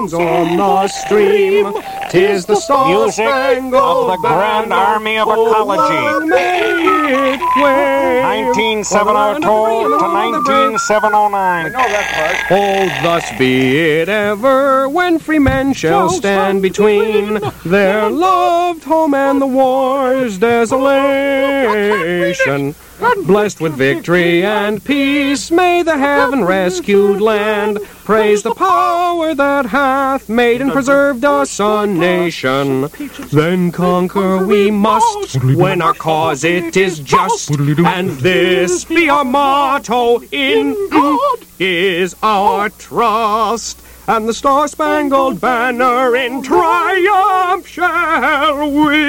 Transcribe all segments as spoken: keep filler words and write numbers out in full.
shines on the stream. 'Tis the Star-Spangled of the Grand Army of Ecology. nineteen seven oh two to nineteen seven oh nine. Oh, thus be it ever, when free men shall stand between their loved home and the war's desolation. Blessed with victory and peace, may the heaven-rescued land praise the power that hath made and preserved us a nation. Then conquer we must, when our cause it is just, and this be our motto, in God is our trust. And the Star-Spangled Banner in triumph shall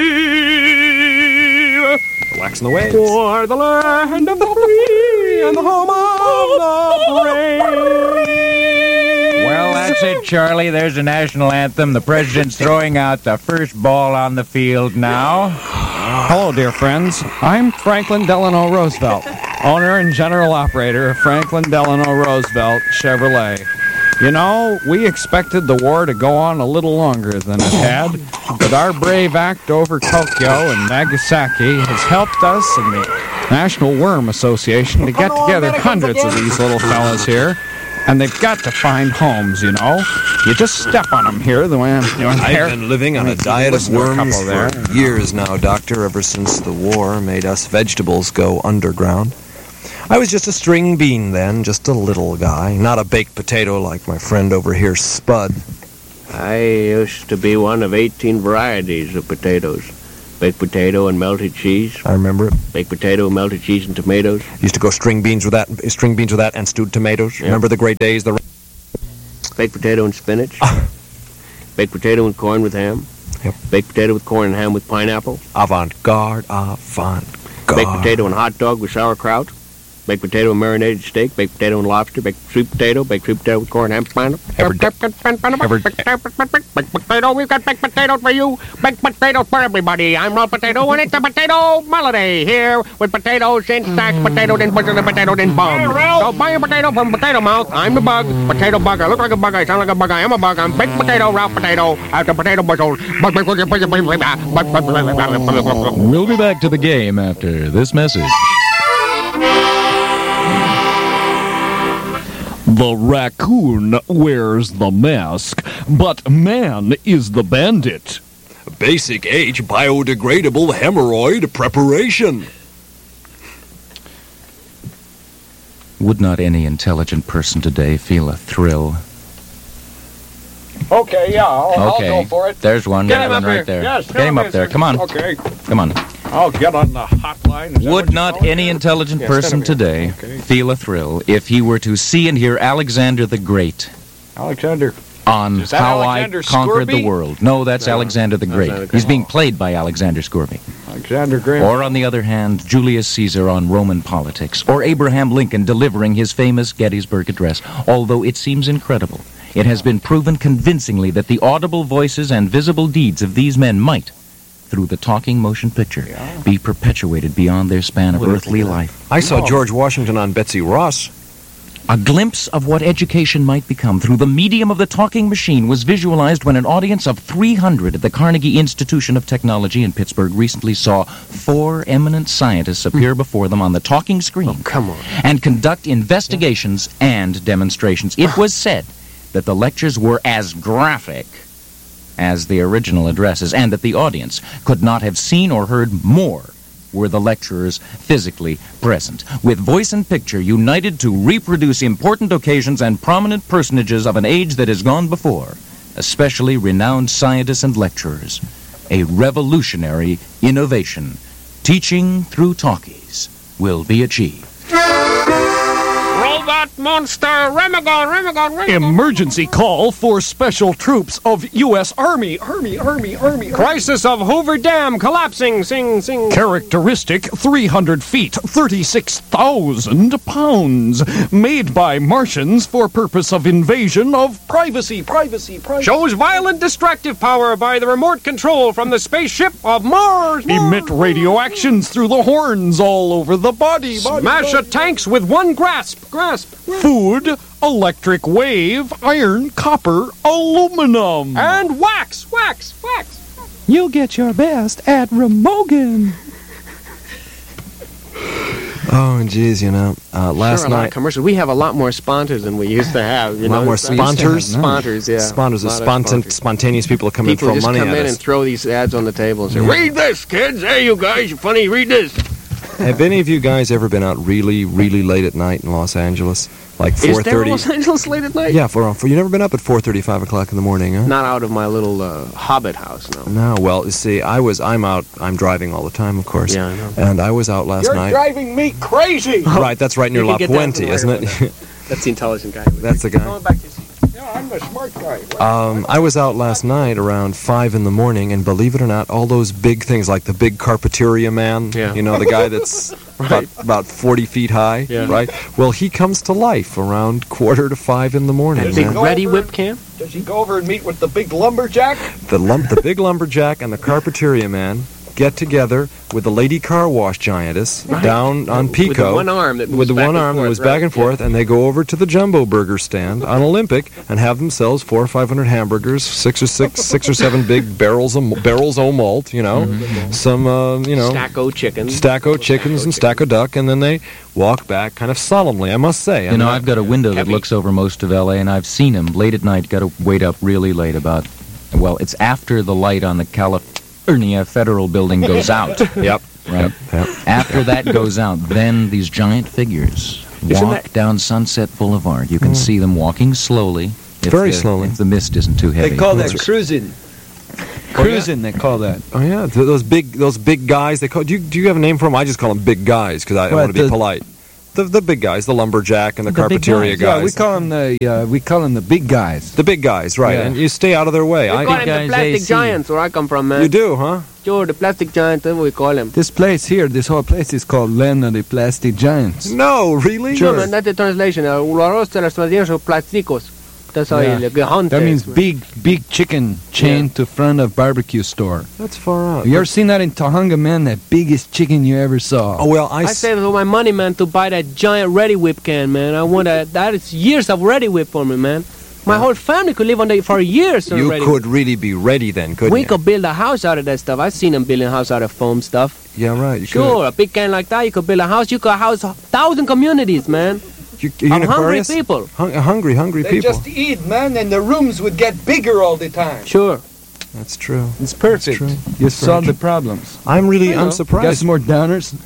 we. Relaxing the waves. For the land of the free and the home of the brave. Well, that's it, Charlie. There's the national anthem. The president's throwing out the first ball on the field now. Hello, dear friends. I'm Franklin Delano Roosevelt, owner and general operator of Franklin Delano Roosevelt Chevrolet. You know, we expected the war to go on a little longer than it had, but our brave act over Tokyo and Nagasaki has helped us and the National Worm Association to get together hundreds of these little fellas here, and they've got to find homes, you know. You just step on them here. The way you know, I've been living on a diet of worms for years now, Doctor, ever since the war made us vegetables go underground. I was just a string bean then, just a little guy, not a baked potato like my friend over here, Spud. I used to be one of eighteen varieties of potatoes. Baked potato and melted cheese. I remember it. Baked potato, melted cheese, and tomatoes. Used to go string beans with that, string beans with that, and stewed tomatoes. Yep. Remember the great days? The baked potato and spinach. Uh. Baked potato and corn with ham. Yep. Baked potato with corn and ham with pineapple. Avant-garde, avant-garde. Baked potato and hot dog with sauerkraut. Baked potato and marinated steak, baked potato and lobster, baked sweet potato, baked sweet potato with corn, ham, pineapple. Every day. Baked potato, we've got baked potatoes for you, baked potatoes for everybody. I'm Raw Potato, and it's a potato holiday here with potatoes in stacks, potatoes in bushels, and potatoes in bombs. So buy a potato from Potato Mouth. I'm the bug, potato bug. I look like a bug, I sound like a bug, I am a bug. I'm baked potato, Ralph Potato, out of potato bushels. We'll be back to the game after this message. The raccoon wears the mask, but man is the bandit. Basic H biodegradable hemorrhoid preparation. Would not any intelligent person today feel a thrill? Okay, yeah, I'll, okay. I'll go for it. There's one. Get him one up right here. there. Yes, get him up there. Come on. Okay. Come on. I'll get on the hotline. Would not any intelligent yes, person today okay. feel a thrill if he were to see and hear Alexander the Great Alexander on How Alexander I Conquered Scorby? the World? No, that's no. Alexander the Great. Alexander He's being played by Alexander Scorby. Alexander Graham. Or on the other hand, Julius Caesar on Roman politics, or Abraham Lincoln delivering his famous Gettysburg Address. Although it seems incredible, it has been proven convincingly that the audible voices and visible deeds of these men might, through the talking motion picture, yeah. be perpetuated beyond their span of well, earthly life. I saw George Washington on Betsy Ross. A glimpse of what education might become through the medium of the talking machine was visualized when an audience of three hundred at the Carnegie Institution of Technology in Pittsburgh recently saw four eminent scientists appear before them on the talking screen oh, come on. and conduct investigations yeah. and demonstrations. It was said that the lectures were as graphic as the original addresses, and that the audience could not have seen or heard more were the lecturers physically present, with voice and picture united to reproduce important occasions and prominent personages of an age that has gone before, especially renowned scientists and lecturers. A revolutionary innovation, teaching through talkies, will be achieved. Robot monster, Remagon, Remagon, Remagon. Emergency call for special troops of U S Army. Army, Army, Army. Crisis of Hoover Dam collapsing. Sing, sing. Characteristic three hundred feet, thirty-six thousand pounds. Made by Martians for purpose of invasion of privacy, privacy, privacy. Shows violent destructive power by the remote control from the spaceship of Mars. Mars. Emit radioactions through the horns all over the body. body Smash body. a tanks with one grasp. Grasp. wasp. Food, electric wave, iron, copper, aluminum. And wax, wax, wax. You'll get your best at Remogan. Oh, geez, you know, uh, last sure, a lot of night... commercials. We have a lot more sponsors than we used to have. You A lot know? more sponsors? Sponsors, yeah. Sponsors, A the lot of spontan- sponsors. spontaneous people come in and People throw just money come at in us. and throw these ads on the table and say, Yeah. read this, kids. There you guys. You're funny. Read this. Have any of you guys ever been out really, really late at night in Los Angeles? Like Is there four thirty? Los Angeles late at night? Yeah, for, for you never been up at four thirty, five o'clock in the morning, huh? Not out of my little uh, hobbit house, no. No, well, you see, I was, I'm out, I'm driving all the time, of course. Yeah, I know. And I was out last You're night. driving me crazy. Right, that's right near You La can get that Puente, from isn't right it? That's the intelligent guy. That's the guy. Going back to yeah, I'm the smart guy. Um, I was out last night around five in the morning, and believe it or not, all those big things, like the big Carpeteria man, Yeah. you know, the guy that's about, about forty feet high, Yeah. right? Well, he comes to life around quarter to five in the morning. That big man. ready whip cam? Does he go over and meet with the big lumberjack? The, lump, the big lumberjack and the Carpeteria man get together with the lady car wash giantess down on Pico. With the one arm that moves with the back one and arm that forth, moves right? back and forth, and they go over to the Jumbo Burger stand on Olympic and have themselves four or five hundred hamburgers, six or six, six or seven big barrels of barrels of malt, you know, some, uh, you know, Stacko chicken. stacko chickens and stacko duck, and then they walk back kind of solemnly, I must say. You know, I've got a window that looks over most of L A, and I've seen him late at night, got to wait up really late about, well, it's after the light on the California Federal Building goes out. Yep. Right. Yep. After that goes out, then these giant figures Isn't walk that- down Sunset Boulevard. You can see them walking slowly. If Very the, slowly. If the mist isn't too heavy. They call that cruising. Cruising, they call that. Oh yeah, th- those big those big guys. They call. Do you do you have a name for them? I just call them big guys because I, I What, want to be the- polite. The the big guys, the lumberjack and the, The big Carpeteria guys. Yeah, guys. we call them the uh, we call them the big guys. the big guys, right? Yeah. And you stay out of their way. We I, call him the guys, plastic they see. giants where I come from, man. you do, huh? Sure, the plastic giant, that's what we call him. This place here, this whole place is called Land of the Plastic Giants. No, really? Sure, man, that's the translation. Uh, Los de los plásticos. That's how Yeah. you like, hunt. That means big, big chicken chained to front of barbecue store. That's far out. You ever seen that in Tahunga, man? That biggest chicken you ever saw. Oh well, I, I s- saved all my money, man, to buy that giant Ready Whip can, man. I want that. That is years of Ready Whip for me, man. My whole family could live on that for years. you already. could really be ready then, couldn't We you? could build a house out of that stuff. I've seen them building a house out of foam stuff. Yeah, right. You Sure, a big can like that, you could build a house. You could house a thousand communities, man. Could. You, are you Of in hungry Aquarius? people. Hung, hungry, hungry They people. just eat, man, and the rooms would get bigger all the time. Sure. That's true. It's perfect. true. You solved the problems. I'm really, I I'm know. Got surprised. some more downers?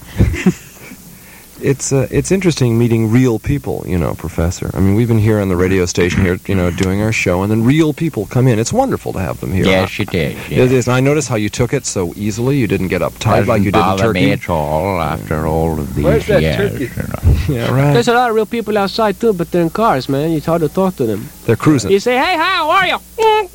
It's uh, it's interesting meeting real people, you know, Professor. I mean, we've been here on the radio station here, you know, doing our show, and then real people come in. It's wonderful to have them here. Yes, it is. It is. And I notice how you took it so easily. You didn't get uptight like you did in bother me Turkey. at all after all of these Where's that years. turkey? Yeah, right. There's a lot of real people outside, too, but they're in cars, man. It's hard to talk to them. They're cruising. You say, hey, how are you?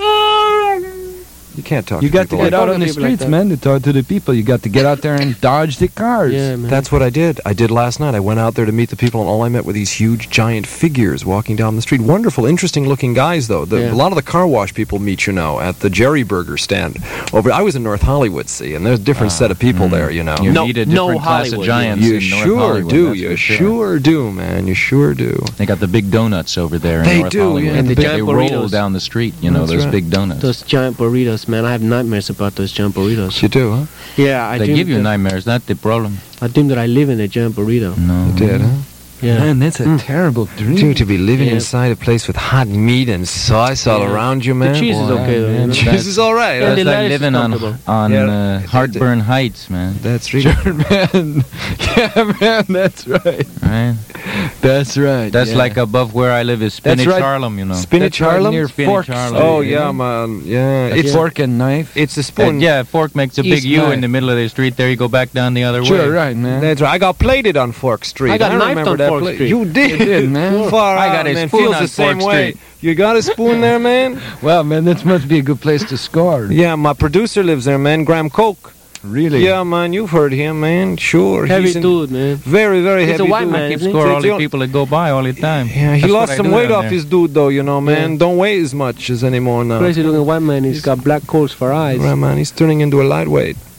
You can't talk You to got to people get like out that. on the People like streets, that. man, to talk to the people. You got to get out there and dodge the cars. Yeah, man. That's what I did. I did last night. I went out there to meet the people, and all I met were these huge, giant figures walking down the street. Wonderful, interesting-looking guys, though. The, Yeah. A lot of the car wash people meet, you know, at the Jerry Burger stand. Over, I was in North Hollywood, see, and there's a different set of people there, you know. You No- need a no different class Hollywood, of giants You in North sure Hollywood, do. that's You for sure do, man. You sure do. They got the big donuts over there in They North do, Hollywood. yeah, and the they giant roll burritos. down the street, you know, That's those right. big donuts. Those giant burritos, man. I have nightmares about those giant burritos. You do, huh? Yeah, I they dream give you that, nightmares, not the problem. I dream that I live in a giant burrito. No. You did, huh? Yeah. Man, that's a terrible dream. Dude, to be living Yeah. inside a place with hot meat and sauce all Yeah. around you, The man. cheese is Boy. okay, though. you know? Cheese is all right. Yeah, huh? the That's like lettuce is living on, comfortable. on Yeah. uh, Heartburn Heights, man. That's really... Sure, man. Yeah, man, that's right. Right? That's right. That's yeah. like above where I live is That's Spinach right. Harlem, you know. Spinach That's right Harlem? near Spinach Forks. Harlem. Oh, you yeah, know? man. Yeah. It's It's, fork and knife. it's a Uh, spoon. yeah, Fork makes a big East U Knife. in the middle of the street. There you go back down the other way. Sure, right, man. That's right. I got plated on Fork Street. I got don't knifed remember on that Fork pla- Street. You did, You did, man. Far I out, got a man. spoon Feels on the same Fork way. Street. You got a spoon there, man? Well, man, that must be a good place to score. Yeah, my producer lives there, man. Graham Koch. Really? Yeah, man. You've heard him, man. Sure. Heavy He's in- dude, man. Very, very He's heavy a white dude. man, I keep isn't he? score all It's the the- people that go by all the time. Yeah, he That's lost what I some do weight down off there. his dude, though, you know, man. Yeah. Don't weigh as much as anymore now. Crazy looking white man. He's got black coals for eyes. Right, man. He's turning into a lightweight.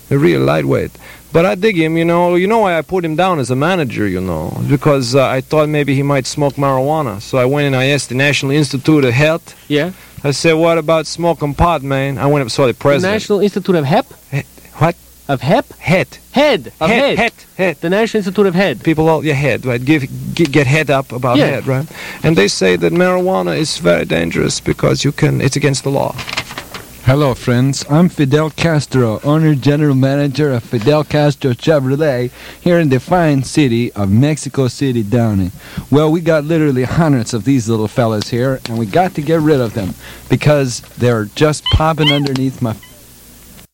A real lightweight. But I dig him, you know. You know why I put him down as a manager, you know? Because uh, I thought maybe he might smoke marijuana. So I went and I asked the National Institute of Health. Yeah. I said, what about smoking pot, man? I went up and saw the The president. National Institute of Hep? He- what? Of Hep? Head. Head. Of Head. head. Head. Head. The National Institute of Head. People all your head, right? Give, get, get head up about Yeah. head, right? And they say that marijuana is very dangerous because you can. It's against the law. Hello, friends. I'm Fidel Castro, owner general manager of Fidel Castro Chevrolet here in the fine city of Mexico City, Downey. Well, we got literally hundreds of these little fellas here, and we got to get rid of them because they're just popping underneath my